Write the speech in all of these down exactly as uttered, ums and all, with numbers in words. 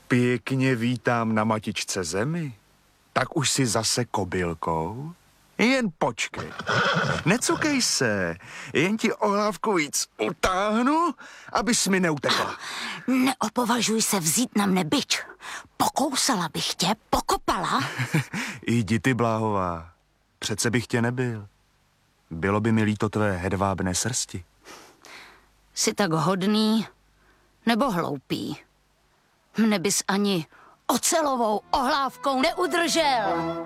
Pěkně vítám na matičce zemi. Tak už si zase kobylkou? Jen počkej. Necukej se. Jen ti ohlávku víc utáhnu, abys mi neutekla. Neopovažuj se vzít na mne bič. Pokousala bych tě, pokopala. Jdi ty, Bláhová. Přece bych tě nebyl. Bylo by mi líto tvé hedvábné srsti. Jsi tak hodný nebo hloupý. Mne bys ani ocelovou ohlávkou neudržel.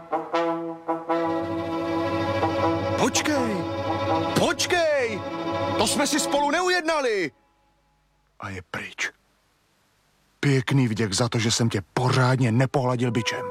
Počkej, počkej, to jsme si spolu neujednali. A je pryč. Pěkný vděk za to, že jsem tě pořádně nepohladil bičem.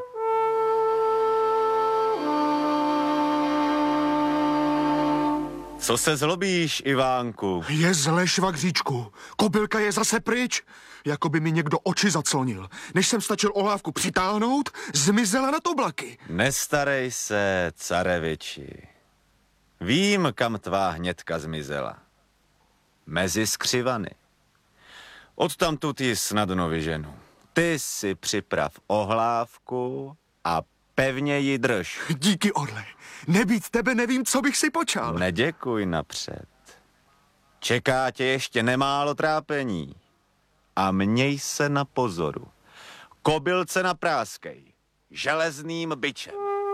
Co se zlobíš, Ivánku? Je zle, švagříčku. Kobylka je zase pryč. Jako by mi někdo oči zaclonil. Než jsem stačil ohlávku přitáhnout, zmizela nad oblaky. Nestarej se, careviči. Vím, kam tvá hnědka zmizela. Mezi skřivany. Odtamtud ji snadno vyženu. Ty si připrav ohlávku a pevně ji drž. Díky, orle. Nebýt tebe nevím, co bych si počal. Neděkuj napřed. Čeká tě ještě nemálo trápení. A měj se na pozoru. Kobylce napráskej. Železným bičem.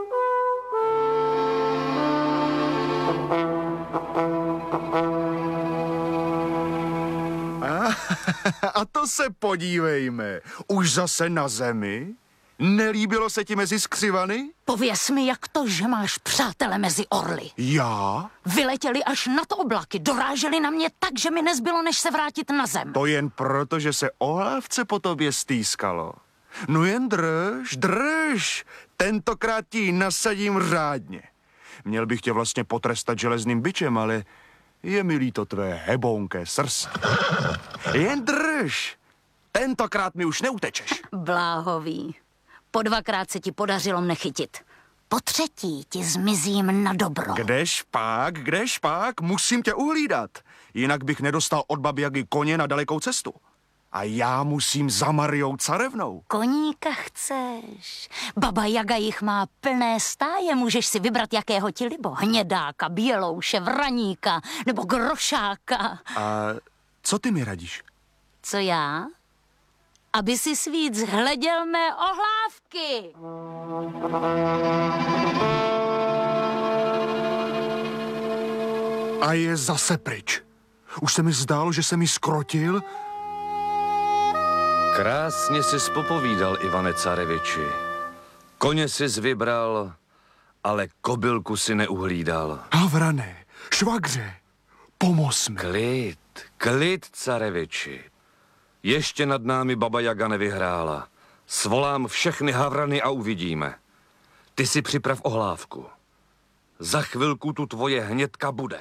A to se podívejme. Už zase na zemi? Nelíbilo se ti mezi skřivany? Pověz mi, jak to, že máš přátele mezi orly. Já? Vyletěli až nad oblaky, doráželi na mě tak, že mi nezbylo, než se vrátit na zem. To jen proto, že se ohlávce po tobě stýskalo. No jen drž, drž. Tentokrát ti nasadím řádně. Měl bych tě vlastně potrestat železným bičem, ale je mi líto tvé hebounké srst. Jen drž. Tentokrát mi už neutečeš. Bláhový. Po dvakrát se ti podařilo mne chytit. Po třetí ti zmizím na dobro. Kdežpak, kdežpak, musím tě uhlídat. Jinak bych nedostal od babi Jagy koně na dalekou cestu. A já musím za Mariou carevnou. Koníka chceš. Baba Jaga jich má plné stáje, můžeš si vybrat, jakého ti libo. Hnědáka, bělouše, vraníka nebo grošáka. A co ty mi radíš? Co já? Aby si svíc hleděl mé ohlávky. A je zase pryč. Už se mi zdálo, že se mi skrotil. Krásně jsi popovídal, Ivane Careviči. Koně jsi vybral, ale kobylku si neuhlídal. Havrane, švagře, pomoz mi. Klid, klid, Careviči. Ještě nad námi baba Jaga nevyhrála. Svolám všechny havrany a uvidíme. Ty si připrav ohlávku. Za chvilku tu tvoje hnědka bude.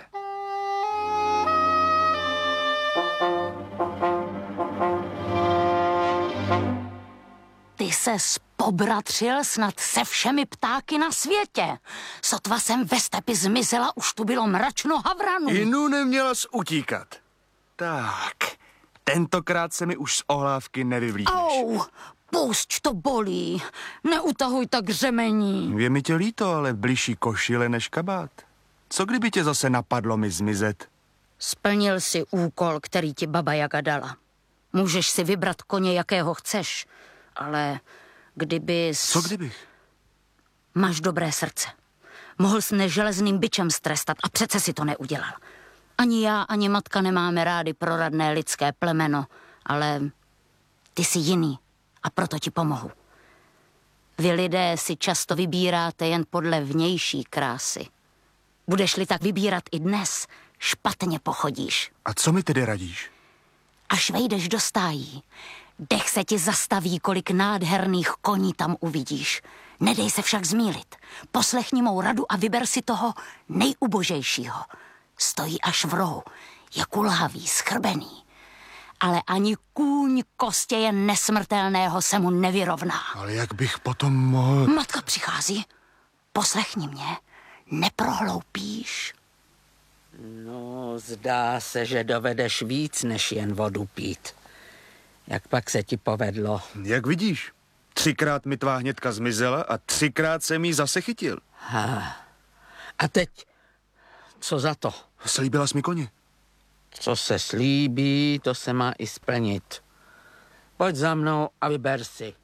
Ty ses pobratřil snad se všemi ptáky na světě. Sotva jsem ve stepi zmizela, už tu bylo mračno havranů. Inu neměla utíkat. Tak, tentokrát se mi už z ohlávky nevyvlíkneš. Au, pusť, to bolí. Neutahuj tak řemení. Je mi tě líto, ale bližší košile než kabát. Co kdyby tě zase napadlo mi zmizet? Splnil si úkol, který ti baba Jaga dala. Můžeš si vybrat koně, jakého chceš, ale kdybys... Co kdybych? Máš dobré srdce. Mohl jsi mne železným bičem strestat a přece si to neudělal. Ani já, ani matka nemáme rády proradné lidské plemeno, ale ty jsi jiný a proto ti pomohu. Vy lidé si často vybíráte jen podle vnější krásy. Budeš-li tak vybírat i dnes, špatně pochodíš. A co mi tedy radíš? Až vejdeš do stájí, dech se ti zastaví, kolik nádherných koní tam uvidíš. Nedej se však zmýlit. Poslechni mou radu a vyber si toho nejubožejšího. Stojí až v rohu, je kulhavý, schrbený. Ale ani kůň kostěje nesmrtelného se mu nevyrovná. Ale jak bych potom mohl... Matka přichází. Poslechni mě, neprohloupíš. No, zdá se, že dovedeš víc, než jen vodu pít. Jak pak se ti povedlo? Jak vidíš, třikrát mi tvá hnědka zmizela a třikrát jsem jí zase chytil. Ha. A teď, co za to? Slíbila jsi mi koně. Co se slíbí, to se má i splnit. Pojď za mnou a vyber si.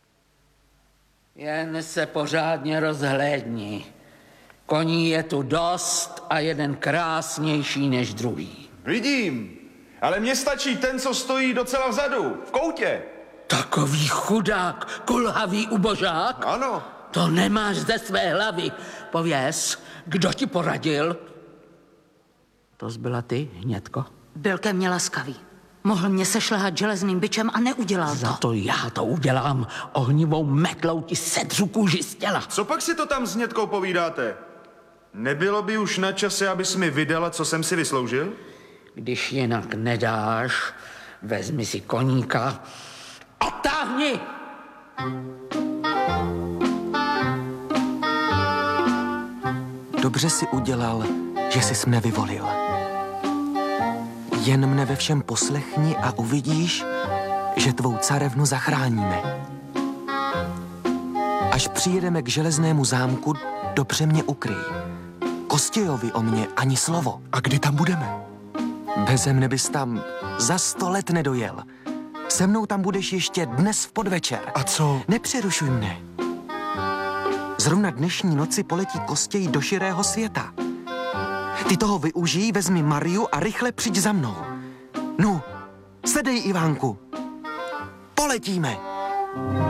Jen se pořádně rozhlédni. Koní je tu dost a jeden krásnější než druhý. Vidím, ale mně stačí ten, co stojí docela vzadu, v koutě. Takový chudák, kulhavý ubožák? Ano. To nemáš ze své hlavy. Pověz, kdo ti poradil? To zbyla ty, hnědko? Byl ke mně laskavý. Mohl mě sešlehat železným bičem a neudělal Za to. to já to udělám. Ohnivou metlou ti sedřu kůži z těla. Co pak si to tam s hnědkou povídáte? Nebylo by už na čase, abys mi vydala, co jsem si vysloužil? Když jinak nedáš, vezmi si koníka a táhni! Dobře si udělal, že jsi mne vyvolil. Jen mne ve všem poslechni a uvidíš, že tvou carevnu zachráníme. Až přijedeme k železnému zámku, dobře mě ukryj. Kostějovi o mě ani slovo. A kdy tam budeme? Beze mne bys tam za sto let nedojel. Se mnou tam budeš ještě dnes v podvečer. A co? Nepřerušuj mne. Zrovna dnešní noci poletí Kostěj do širého světa. Ty toho využij, vezmi Mariu a rychle přijď za mnou. Nu, sedej, Ivánku. Poletíme.